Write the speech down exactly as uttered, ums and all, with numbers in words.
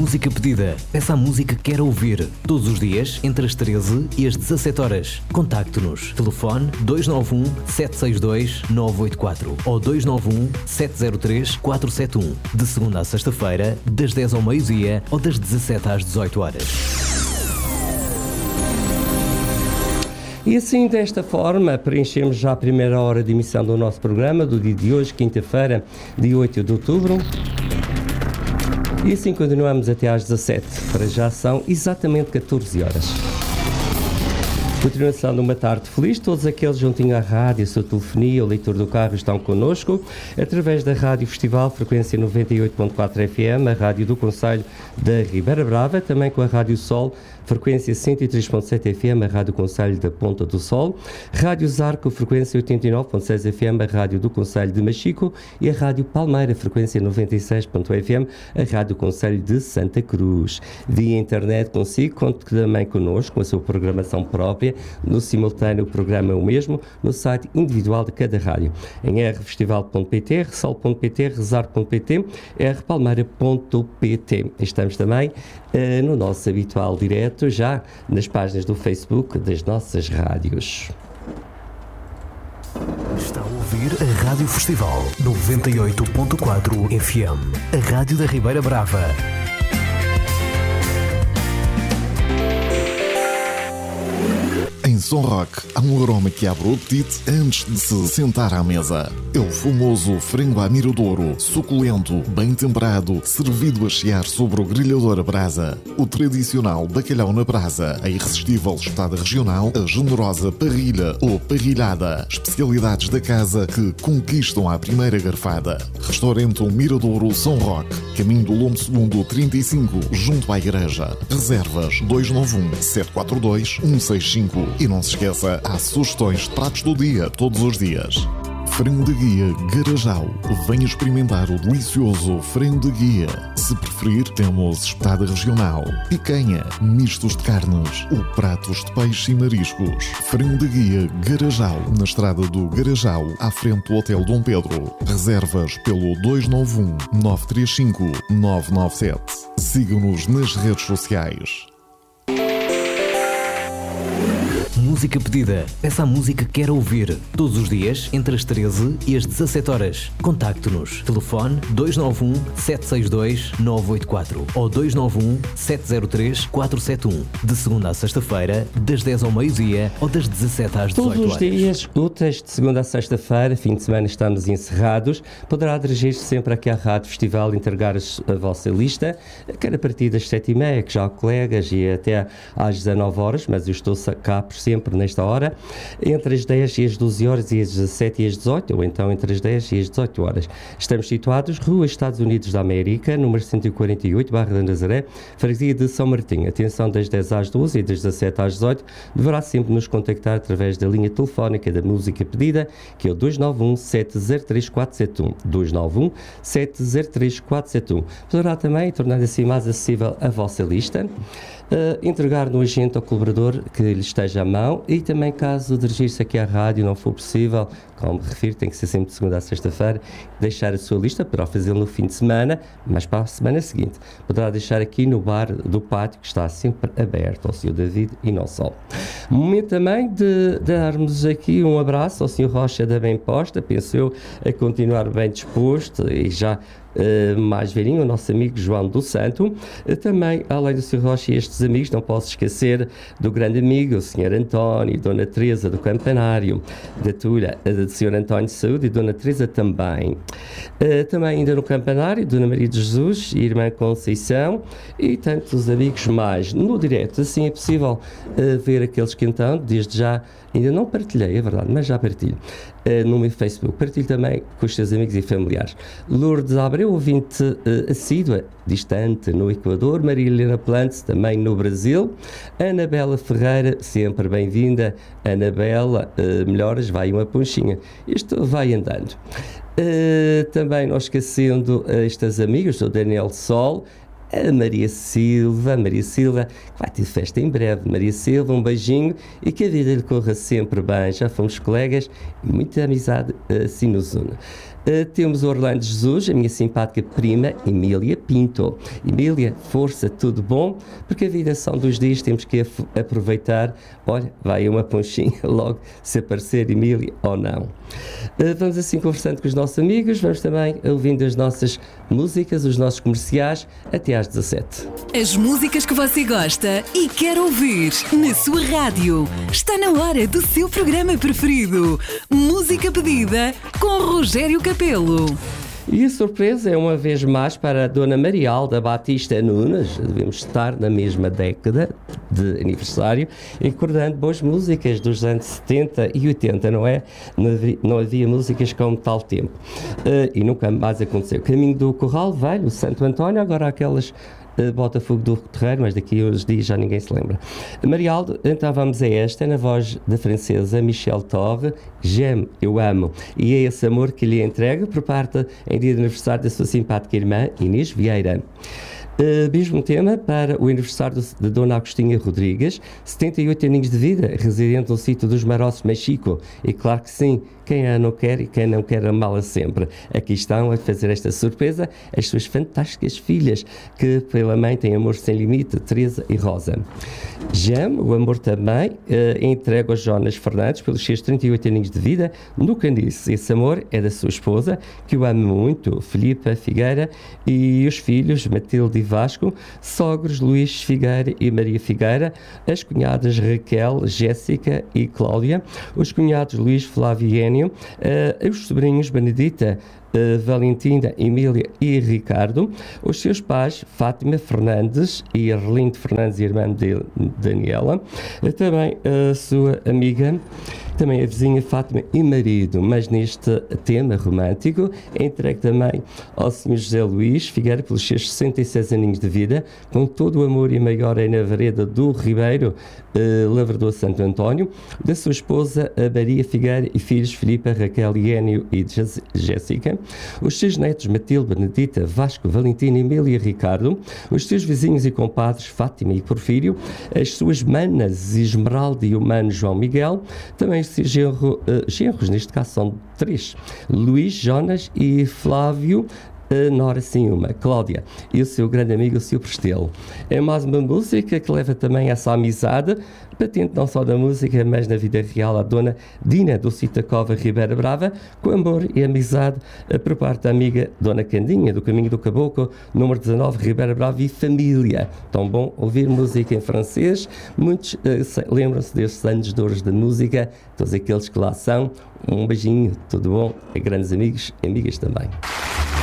Música pedida. Peça a música que quer ouvir. Todos os dias, entre as treze e as dezassete horas. Contacte-nos. Telefone dois nove um, sete seis dois, nove oito quatro ou dois nove um, sete zero três, quatro sete um. De segunda a sexta-feira, das dez ao meio-dia ou das dezassete às dezoito horas. E assim, desta forma, preenchemos já a primeira hora de emissão do nosso programa do dia de hoje, quinta-feira, dia oito de outubro. E assim continuamos até às dezassete. Para já são exatamente catorze horas. Continuação de uma tarde feliz. Todos aqueles juntinho à rádio, a sua telefonia, o leitor do carro estão connosco através da Rádio Festival, frequência noventa e oito ponto quatro F M, a rádio do Concelho da Ribeira Brava, também com a Rádio Sol, frequência cento e três ponto sete F M, a Rádio Concelho da Ponta do Sol, Rádio Zarco, frequência oitenta e nove ponto seis F M, a Rádio do Concelho de Machico, e a Rádio Palmeira, frequência noventa e seis ponto F M, a Rádio Concelho de Santa Cruz. Via internet consigo, conte também connosco, com a sua programação própria, no simultâneo o programa é o mesmo, no site individual de cada rádio, em r festival ponto p t, r sol ponto p t, r zarco ponto p t, r palmeira ponto p t. Estamos também uh, no nosso habitual direto, já nas páginas do Facebook das nossas rádios. Está a ouvir a Rádio Festival noventa e oito ponto quatro F M, a rádio da Ribeira Brava. Em Som Rock, há um aroma que abre o apetite antes de se sentar à mesa. É o famoso frango à miradouro, suculento, bem temperado, servido a chiar sobre o grelhador a brasa. O tradicional bacalhau na brasa, a irresistível espetada regional, a generosa parrilha ou parrilhada. Especialidades da casa que conquistam à primeira garfada. Restaurante O Miradouro Som Rock, caminho do Lombo Segundo trinta e cinco, junto à igreja. Reservas dois nove um, sete quatro dois, um seis cinco. E não se esqueça, há sugestões de pratos do dia, todos os dias. Frango de guia Garajal. Venha experimentar o delicioso frango de guia. Se preferir, temos espetada regional, picanha, mistos de carnes ou pratos de peixe e mariscos. Frango de guia Garajal, na estrada do Garajal, à frente do Hotel Dom Pedro. Reservas pelo dois nove um, nove três cinco, nove nove sete. Siga-nos nas redes sociais. Música pedida. Peça a música que quer ouvir. Todos os dias, entre as treze e as dezassete horas. Contacte-nos. Telefone dois nove um, sete seis dois, nove oito quatro ou dois nove um, sete zero três, quatro sete um. De segunda a sexta-feira, das dez ao meio-dia ou das dezassete às dezoito horas. Todos os dias úteis, de segunda a sexta-feira, fim de semana estamos encerrados. Poderá dirigir-se sempre aqui à Rádio Festival, entregar a vossa lista, quer a partir das sete e meia, que já há colegas, e até às dezanove horas, mas eu estou cá por sempre nesta hora, entre as dez e as doze horas e as dezassete e as dezoito, ou então entre as dez e as dezoito horas. Estamos situados, Rua Estados Unidos da América, número cento e quarenta e oito, Barra da Nazaré, freguesia de São Martinho. Atenção, das dez às doze e das dezassete às dezoito, deverá sempre nos contactar através da linha telefónica da música pedida, que é o dois nove um, sete zero três, quatro sete um, dois nove um, sete zero três, quatro sete um. Poderá também tornar assim mais acessível a vossa lista, Uh, entregar no agente ao colaborador que lhe esteja à mão, e também, caso dirigir-se aqui à rádio não for possível, como me refiro, tem que ser sempre de segunda a sexta-feira, deixar a sua lista, poderá fazê-lo no fim de semana, mas para a semana seguinte poderá deixar aqui no bar do pátio, que está sempre aberto, ao senhor David e não só. Momento também de darmos aqui um abraço ao senhor Rocha da Bem Posta, penso eu, a continuar bem disposto e já Uh, mais velhinho, o nosso amigo João do Santo. Uh, também, além do senhor Rocha e estes amigos, não posso esquecer do grande amigo, o senhor António, Dona Teresa do Campanário, da Tulha, uh, do senhor António de Saúde e Dona Teresa também. Uh, também ainda no Campanário, Dona Maria de Jesus e Irmã Conceição e tantos amigos mais. No direto, assim é possível uh, ver aqueles que então, desde já, ainda não partilhei, é verdade, mas já partilho uh, no meu Facebook. Partilho também com os seus amigos e familiares. Lourdes Abreu, ouvinte uh, assídua, distante no Equador. Maria Helena Plantes, também no Brasil. Anabela Ferreira, sempre bem-vinda. Anabela, uh, melhoras, vai uma ponchinha. Isto vai andando. Uh, também não esquecendo uh, estas amigas, o Daniel Sol, a Maria Silva, a Maria Silva, que vai ter festa em breve. Maria Silva, um beijinho e que a vida lhe corra sempre bem. Já fomos colegas e muita amizade assim nos une. Uh, temos Orlando Jesus, a minha simpática prima Emília Pinto. Emília, força, tudo bom? Porque a vida são dois dias, temos que af- aproveitar. Olha, vai uma ponchinha logo se aparecer Emília ou não. Uh, vamos assim conversando com os nossos amigos, vamos também ouvindo as nossas músicas, os nossos comerciais, até às dezassete. As músicas que você gosta e quer ouvir na sua rádio. Está na hora do seu programa preferido. Música pedida com Rogério Capelo. E a surpresa é uma vez mais para a Dona Marialda Batista Nunes. Devemos estar na mesma década de aniversário, recordando boas músicas dos anos setenta e oitenta, não é? Não havia, não havia músicas como tal tempo. Uh, e nunca mais aconteceu. Caminho do Corral Velho, Santo António, agora aquelas uh, Botafogo do Terreiro, mas daqui a uns dias já ninguém se lembra. Marialdo, então vamos a esta, na voz da francesa Michel Torre, J'aime, eu amo. E é esse amor que lhe entrega por parte em dia de aniversário da sua simpática irmã Inês Vieira. Uh, mesmo tema para o aniversário de Dona Agostinha Rodrigues, setenta e oito aninhos de vida, residente no sítio dos Maroços, México. E claro que sim, quem a não quer e quem não quer amá-la sempre. Aqui estão a fazer esta surpresa as suas fantásticas filhas, que pela mãe têm amor sem limite, Teresa e Rosa. J'aime, o amor também, uh, entregue aos Jonas Fernandes pelos seus trinta e oito aninhos de vida no Canice. Esse amor é da sua esposa, que o ama muito, Filipa Figueira, e os filhos, Matilde e Vasco, sogros Luís Figueira e Maria Figueira, as cunhadas Raquel, Jéssica e Cláudia, os cunhados Luís, Flávio e Enio, uh, os sobrinhos Benedita, Uh, Valentina, Emília e Ricardo, os seus pais Fátima Fernandes e Arlindo Fernandes, irmã de Daniela, uh, também a sua amiga, também a vizinha Fátima e marido, mas neste tema romântico, entregue também ao senhor José Luís Figueira pelos seus sessenta e seis aninhos de vida, com todo o amor e maior aí na vereda do Ribeiro, uh, Lavrador Santo António, da sua esposa a Maria Figueira e filhos Filipa, Raquel, Enio e Jéssica, os seus netos Matilde, Benedita, Vasco, Valentina, Emília e Ricardo, os seus vizinhos e compadres Fátima e Porfírio, as suas manas Esmeralda e o mano João Miguel, também os seus genro, uh, genros, neste caso são três, Luís, Jonas e Flávio, Uh, Nora sim uma, Cláudia e o seu grande amigo, o seu Prestelo. É mais uma música que leva também essa amizade, patente não só da música, mas na vida real, a Dona Dina do Citacova Ribeira Brava, com amor e amizade uh, por parte da amiga Dona Candinha, do Caminho do Caboclo, número dezanove, Ribeira Brava e família. Tão bom ouvir música em francês. Muitos uh, lembram-se destes anos de ouros da música, todos aqueles que lá são. Um beijinho, tudo bom, a grandes amigos e amigas também.